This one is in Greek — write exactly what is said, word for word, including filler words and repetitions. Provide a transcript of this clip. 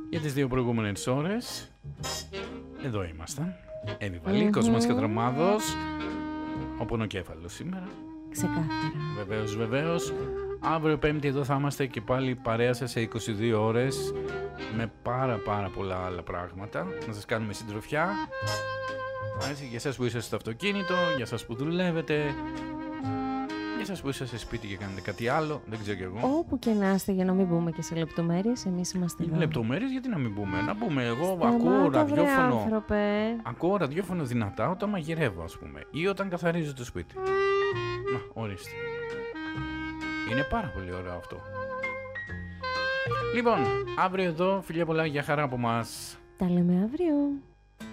Για τις δύο προηγούμενες ώρες εδώ ήμασταν. Εύη Βαλή, Mm-hmm. Κοσμάς Κατραμάδος, ο Πονοκέφαλος σήμερα. Ξεκάθαρα. Βεβαίως, βεβαίως. Αύριο Πέμπτη εδώ θα είμαστε και πάλι παρέα σας σε είκοσι δύο ώρες με πάρα πάρα πολλά άλλα πράγματα. Να σας κάνουμε συντροφιά. Έτσι, για εσάς που είσαστε στο αυτοκίνητο, για εσάς που δουλεύετε, για εσάς που είσαστε σπίτι και κάνετε κάτι άλλο, δεν ξέρω κι εγώ. Όπου και να είστε, για να μην μπούμε και σε λεπτομέρειες, εμείς είμαστε εδώ. Λεπτομέρειες, γιατί να μην πούμε. Να πούμε, εγώ Σταμάτα, ακούω βρε ραδιόφωνο. άνθρωπε. Ακούω ραδιόφωνο δυνατά όταν μαγειρεύω, ας πούμε, ή όταν καθαρίζω το σπίτι. Να, ορίστε. Είναι πάρα πολύ ωραίο αυτό. Λοιπόν, αύριο εδώ, φιλιά πολλά, για χαρά από μας. Τα λέμε αύριο.